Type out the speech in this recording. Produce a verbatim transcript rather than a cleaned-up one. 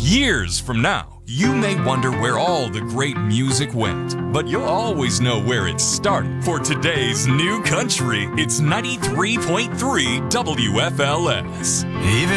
Years from now, you may wonder where all the great music went, but you'll always know where it started. For today's new country, it's ninety-three point three W F L S. Even